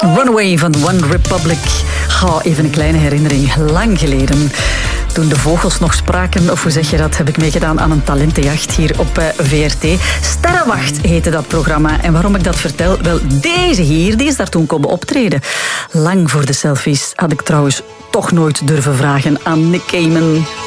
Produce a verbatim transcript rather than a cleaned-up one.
Runaway van One Republic. Oh, even een kleine herinnering. Lang geleden. Toen de vogels nog spraken, of hoe zeg je dat, heb ik meegedaan aan een talentenjacht hier op V R T. Sterrenwacht heette dat programma. En waarom ik dat vertel? Wel, deze hier, die is daar toen komen optreden. Lang voor de selfies had ik trouwens toch nooit durven vragen aan Nick Cayman.